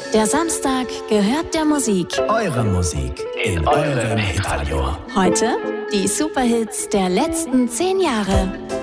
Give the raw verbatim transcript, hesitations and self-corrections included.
Der Samstag gehört der Musik. Eure Musik in eurem Hitradio. Heute die Superhits der letzten zehn Jahre.